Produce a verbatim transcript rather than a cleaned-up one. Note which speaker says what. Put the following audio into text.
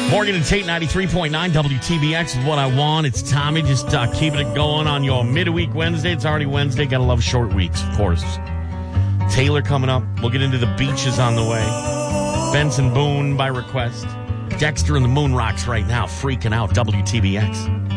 Speaker 1: Morgan and Tate, ninety-three point nine W T B X is what I want. It's Tommy, just uh, keeping it going on your midweek Wednesday. It's already Wednesday. Gotta love short weeks, of course. Taylor coming up. We'll get into the beaches on the way. Benson Boone by request. Dexter and the Moon Rocks right now, freaking out. W T B X.